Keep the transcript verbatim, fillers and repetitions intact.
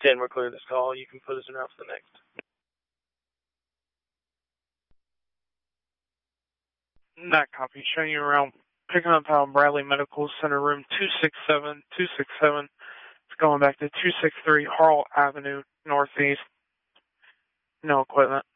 ten, we're clearing this call. You can put us in route for the next. That copy. Showing you around. Picking up out Bradley Medical Center, room two six seven, two six seven. It's going back to two six three Harl Avenue, Northeast. No equipment.